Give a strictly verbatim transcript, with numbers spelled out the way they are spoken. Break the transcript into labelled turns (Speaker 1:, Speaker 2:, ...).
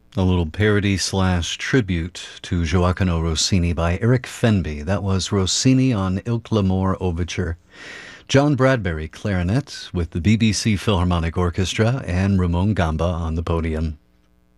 Speaker 1: A little parody slash tribute to Gioacchino Rossini by Eric Fenby. That was Rossini on Ilk l'Amour Overture. John Bradbury, clarinet, with the B B C Philharmonic Orchestra, and Ramon Gamba on the podium.